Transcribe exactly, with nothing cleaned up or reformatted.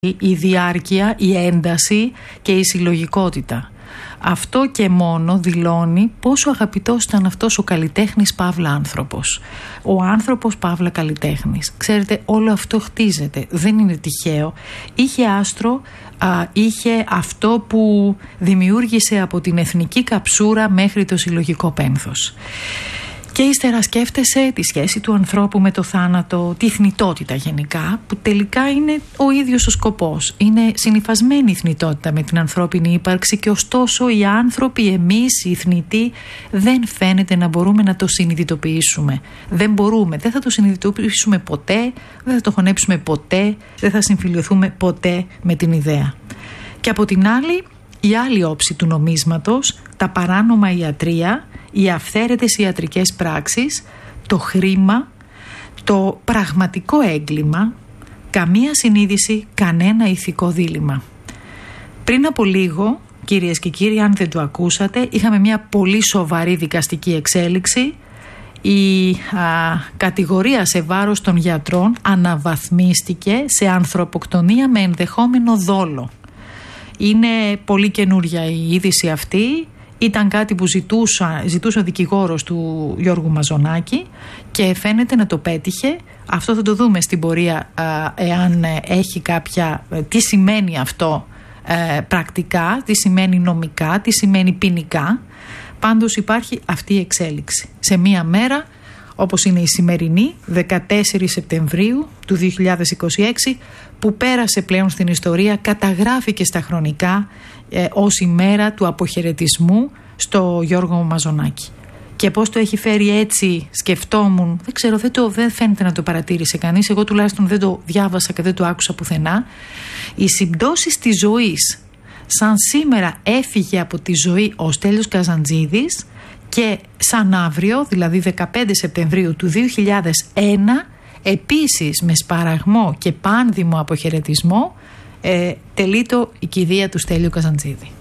η διάρκεια, η ένταση και η συλλογικότητα. Αυτό και μόνο δηλώνει πόσο αγαπητός ήταν αυτός ο καλλιτέχνης παύλα άνθρωπος. Ο άνθρωπος παύλα καλλιτέχνης. Ξέρετε, όλο αυτό χτίζεται. Δεν είναι τυχαίο. Είχε άστρο, α, είχε αυτό που δημιούργησε από την εθνική καψούρα μέχρι το συλλογικό πένθος. Και ύστερα σκέφτεσαι τη σχέση του ανθρώπου με το θάνατο, τη θνητότητα γενικά, που τελικά είναι ο ίδιος ο σκοπός. Είναι συνυφασμένη η θνητότητα με την ανθρώπινη ύπαρξη και ωστόσο οι άνθρωποι, εμείς, οι θνητοί, δεν φαίνεται να μπορούμε να το συνειδητοποιήσουμε. Δεν μπορούμε, δεν θα το συνειδητοποιήσουμε ποτέ, δεν θα το χωνέψουμε ποτέ, δεν θα συμφιλειωθούμε ποτέ με την ιδέα. Και από την άλλη, η άλλη όψη του νομίσματος, τα παράνομα ιατρεία, οι αυθαίρετες ιατρικές πράξεις, το χρήμα, το πραγματικό έγκλημα, καμία συνείδηση, κανένα ηθικό δίλημμα. Πριν από λίγο, κυρίες και κύριοι, αν δεν το ακούσατε, είχαμε μια πολύ σοβαρή δικαστική εξέλιξη. Η α, κατηγορία σε βάρος των γιατρών αναβαθμίστηκε σε ανθρωποκτονία με ενδεχόμενο δόλο. Είναι πολύ καινούρια η είδηση αυτή. Ήταν κάτι που ζητούσα, ζητούσε ο δικηγόρος του Γιώργου Μαζονάκη και φαίνεται να το πέτυχε. Αυτό θα το δούμε στην πορεία, εάν έχει κάποια... Τι σημαίνει αυτό ε, πρακτικά, τι σημαίνει νομικά, τι σημαίνει ποινικά. Πάντως υπάρχει αυτή η εξέλιξη. Σε μία μέρα, όπως είναι η σημερινή, δεκατέσσερις Σεπτεμβρίου του δύο χιλιάδες είκοσι έξι, που πέρασε πλέον στην ιστορία, καταγράφηκε στα χρονικά ε, ως η μέρα του αποχαιρετισμού στο Γιώργο Μαζονάκη. Και πώς το έχει φέρει έτσι, σκεφτόμουν, δεν ξέρω, δεν, το, δεν φαίνεται να το παρατήρησε κανείς, εγώ τουλάχιστον δεν το διάβασα και δεν το άκουσα πουθενά. Οι συμπτώσεις της ζωής, σαν σήμερα έφυγε από τη ζωή ο Στέλιος Καζαντζίδης, και σαν αύριο, δηλαδή δεκαπέντε Σεπτεμβρίου του δύο χιλιάδες ένα, επίσης με σπαραγμό και πάνδημο αποχαιρετισμό, ε, τελείτο η κηδεία του Στέλιου Καζαντζίδη.